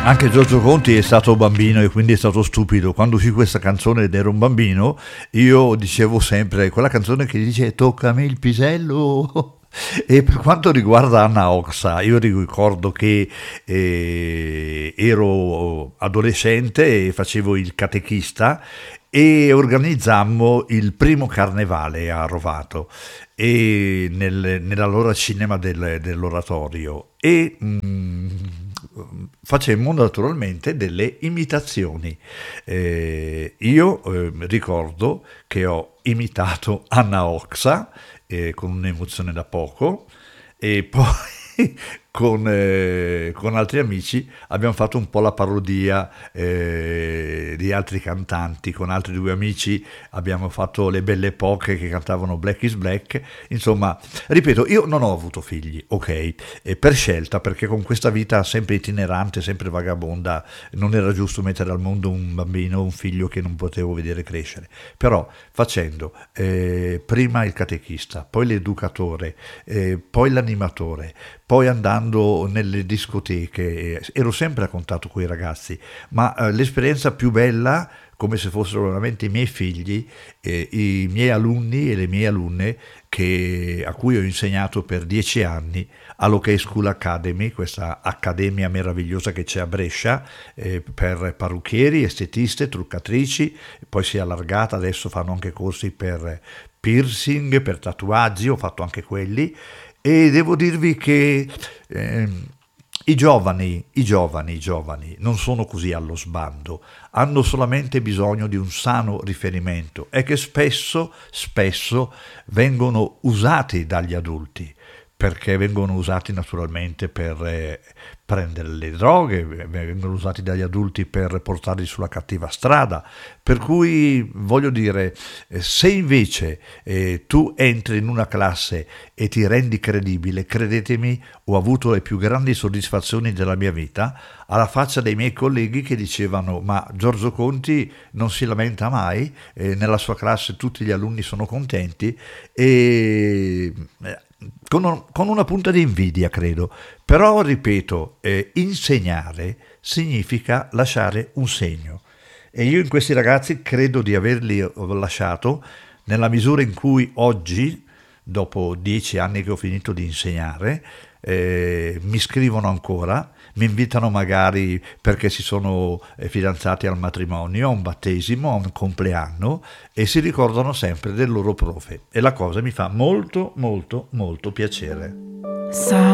Anche Giorgio Conti è stato bambino e quindi è stato stupido. Quando uscì questa canzone ed ero un bambino, io dicevo sempre quella canzone che dice toccami il pisello. E per quanto riguarda Anna Oxa, io ricordo che ero adolescente e facevo il catechista e organizzammo il primo carnevale a Rovato e nell'allora cinema dell'oratorio e facemmo naturalmente delle imitazioni. Io ricordo che ho imitato Anna Oxa con un'emozione da poco e poi con altri amici abbiamo fatto un po' la parodia di altri cantanti. Con altri due amici abbiamo fatto Le Belle Epoche che cantavano Black is Black. Insomma, ripeto, io non ho avuto figli, ok, per scelta, perché con questa vita sempre itinerante, sempre vagabonda, non era giusto mettere al mondo un bambino, un figlio che non potevo vedere crescere. Però facendo prima il catechista, poi l'educatore, poi l'animatore, poi andando nelle discoteche, ero sempre a contatto con i ragazzi, ma l'esperienza più bella, come se fossero veramente i miei figli, i miei alunni e le mie alunne a cui ho insegnato per 10 anni all'Ok School Academy, questa accademia meravigliosa che c'è a Brescia per parrucchieri, estetiste, truccatrici, poi si è allargata, adesso fanno anche corsi per piercing, per tatuaggi, ho fatto anche quelli. E devo dirvi che i giovani non sono così allo sbando, hanno solamente bisogno di un sano riferimento e che spesso vengono usati dagli adulti, perché vengono usati naturalmente per prendere le droghe, vengono usati dagli adulti per portarli sulla cattiva strada. Per cui voglio dire, se invece tu entri in una classe e ti rendi credibile, credetemi, ho avuto le più grandi soddisfazioni della mia vita, alla faccia dei miei colleghi che dicevano: ma Giorgio Conti non si lamenta mai, nella sua classe tutti gli alunni sono contenti, e con una punta di invidia, credo. Però ripeto, insegnare significa lasciare un segno e io in questi ragazzi credo di averli lasciato, nella misura in cui oggi, dopo 10 anni che ho finito di insegnare, mi scrivono ancora, mi invitano magari perché si sono fidanzati al matrimonio, a un battesimo, a un compleanno, e si ricordano sempre del loro profe, e la cosa mi fa molto molto molto piacere.